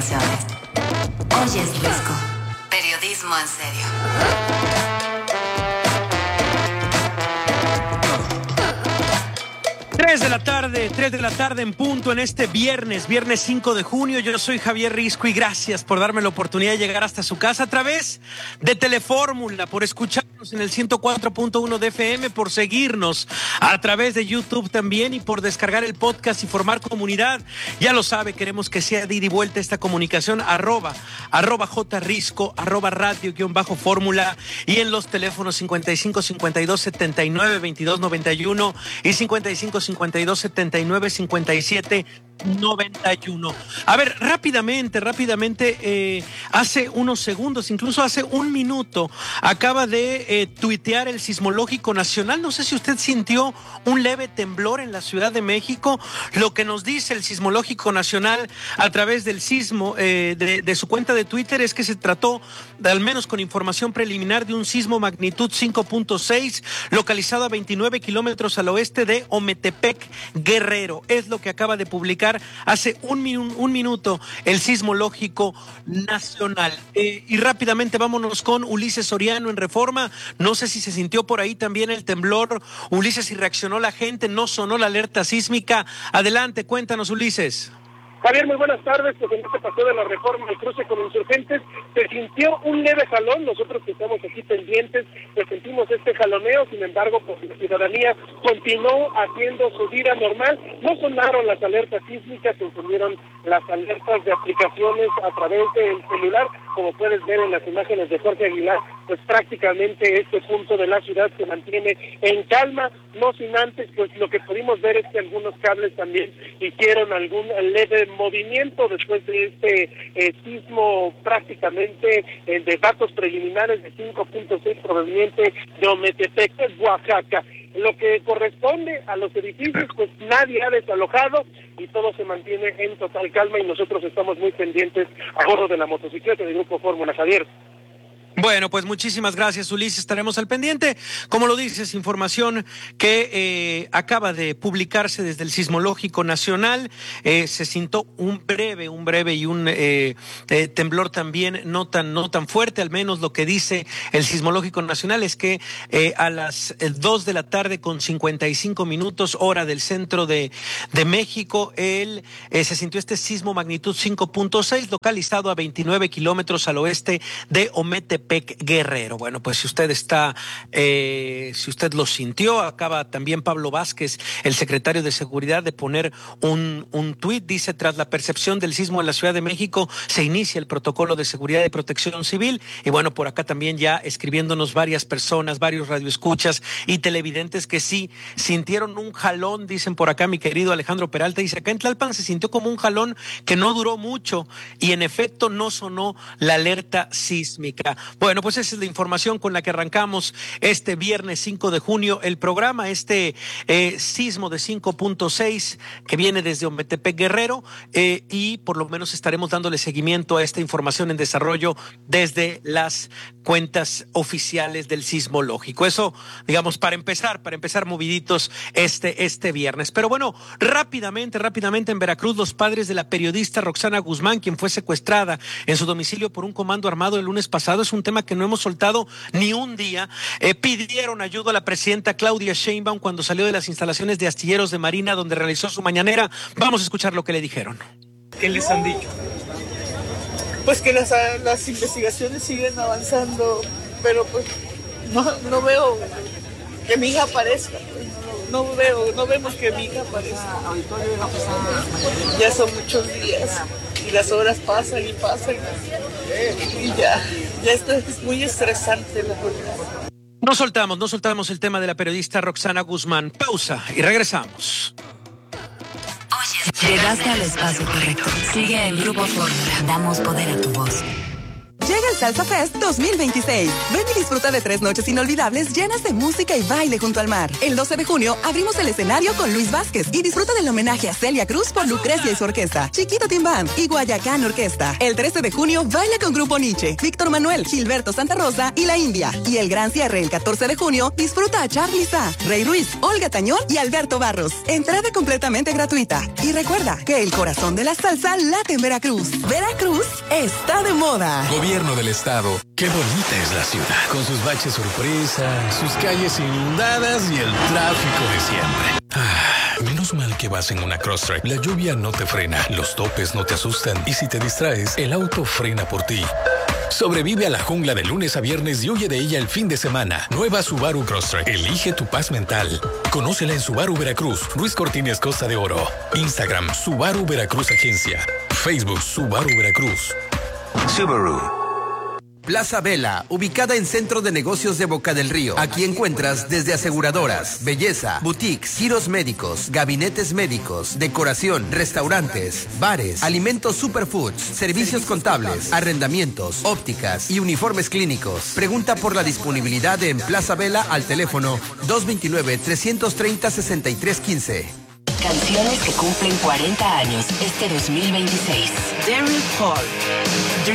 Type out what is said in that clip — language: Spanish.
Hoy es Risco. Periodismo en serio. 3 de la tarde en punto en este viernes 5 de junio. Yo soy Javier Risco y gracias por darme la oportunidad de llegar hasta su casa a través de Telefórmula, por escucharnos en el 104.1 de FM, por seguirnos a través de YouTube también y por descargar el podcast y formar comunidad. Ya lo sabe, queremos que sea de ida y vuelta esta comunicación, arroba jrisco, radio-fórmula y en los teléfonos 55 52 79 22 91 y 55 52 79 57 91. A ver, rápidamente, hace unos segundos, incluso hace un minuto, acaba de tuitear el Sismológico Nacional. No sé si usted sintió un leve temblor en la Ciudad de México. Lo que nos dice el Sismológico Nacional a través del sismo de su cuenta de Twitter es que se trató, al menos con información preliminar, de un sismo magnitud 5.6 localizado a 29 kilómetros al oeste de Ometepec, Guerrero. Es lo que acaba de publicar hace un minuto el Sismológico Nacional. Y rápidamente vámonos con Ulises Soriano en Reforma. No sé si se sintió por ahí también el temblor, Ulises, si reaccionó la gente, no sonó la alerta sísmica. Adelante, cuéntanos, Ulises. Javier, muy buenas tardes. Pues en este paseo de la Reforma, el cruce con Insurgentes, se sintió un leve jalón. Nosotros que estamos aquí pendientes, pues sentimos este jaloneo. Sin embargo, pues la ciudadanía continuó haciendo su vida normal. No sonaron las alertas sísmicas, se encendieron las alertas de aplicaciones a través del celular. Como puedes ver en las imágenes de Jorge Aguilar, pues prácticamente este punto de la ciudad se mantiene en calma. No sin antes, pues lo que pudimos ver es que algunos cables también hicieron algún leve movimiento después de este sismo prácticamente de datos preliminares de 5.6 proveniente de Ometepec, Oaxaca. Lo que corresponde a los edificios, pues nadie ha desalojado y todo se mantiene en total calma y nosotros estamos muy pendientes a bordo de la motocicleta del Grupo Fórmula, Javier. Bueno, pues muchísimas gracias, Ulises. Estaremos al pendiente. Como lo dices, información que acaba de publicarse desde el Sismológico Nacional. Se sintió un breve y un temblor también no tan fuerte. Al menos lo que dice el Sismológico Nacional es que a las 2 de la tarde con 55 minutos, hora del centro de México, se sintió este sismo magnitud 5.6 localizado a 29 kilómetros al oeste de Ometepec, Guerrero. Bueno, pues si usted lo sintió, acaba también Pablo Vázquez, el secretario de Seguridad, de poner un tuit. Dice: tras la percepción del sismo en la Ciudad de México, se inicia el protocolo de seguridad y protección civil. Y bueno, por acá también ya escribiéndonos varias personas, varios radioescuchas y televidentes que sí sintieron un jalón. Dicen por acá, mi querido Alejandro Peralta, dice: acá en Tlalpan se sintió como un jalón que no duró mucho y en efecto no sonó la alerta sísmica. Bueno, pues esa es la información con la que arrancamos este viernes 5 de junio el programa, sismo de 5.6 que viene desde Ometepec, Guerrero, y por lo menos estaremos dándole seguimiento a esta información en desarrollo desde las cuentas oficiales del Sismológico. Eso, digamos, para empezar moviditos este viernes. Pero bueno, rápidamente en Veracruz, los padres de la periodista Roxana Guzmán, quien fue secuestrada en su domicilio por un comando armado el lunes pasado, es un tema que no hemos soltado ni un día. Pidieron ayuda a la presidenta Claudia Sheinbaum cuando salió de las instalaciones de Astilleros de Marina, donde realizó su mañanera. Vamos a escuchar lo que le dijeron. ¿Qué les han dicho? Pues que las investigaciones siguen avanzando, pero pues no veo que mi hija aparezca. No vemos que mi hija aparezca. Ya son muchos días y las horas pasan y ya esto es muy estresante, la verdad. No soltamos el tema de la periodista Roxana Guzmán. Pausa y regresamos. Llegaste al espacio correcto. Sigue el Grupo Fórmula. Damos poder a tu voz. Llega el Salsa Fest 2026. Ven y disfruta de 3 noches inolvidables llenas de música y baile junto al mar. El 12 de junio abrimos el escenario con Luis Vázquez y disfruta del homenaje a Celia Cruz por Lucrecia y su orquesta, Chiquito Team Band y Guayacán Orquesta. El 13 de junio baila con Grupo Nietzsche, Víctor Manuel, Gilberto Santa Rosa y La India. Y el gran cierre el 14 de junio disfruta a Charly Sa, Rey Ruiz, Olga Tañón y Alberto Barros. Entrada completamente gratuita. Y recuerda que el corazón de la salsa late en Veracruz. Veracruz está de moda. Gobierno del estado. Qué bonita es la ciudad. Con sus baches sorpresa, sus calles inundadas y el tráfico de siempre. Menos mal que vas en una Crosstrek. La lluvia no te frena, los topes no te asustan y si te distraes, el auto frena por ti. Sobrevive a la jungla de lunes a viernes y huye de ella el fin de semana. Nueva Subaru Crosstrek. Elige tu paz mental. Conócela en Subaru Veracruz, Ruiz Cortines Costa de Oro. Instagram Subaru Veracruz Agencia. Facebook Subaru Veracruz. Subaru. Plaza Vela, ubicada en Centro de Negocios de Boca del Río. Aquí encuentras desde aseguradoras, belleza, boutiques, giros médicos, gabinetes médicos, decoración, restaurantes, bares, alimentos superfoods, servicios contables, arrendamientos, ópticas y uniformes clínicos. Pregunta por la disponibilidad en Plaza Vela al teléfono 229-330-6315. Canciones que cumplen 40 años este 2026. Daryl Hall.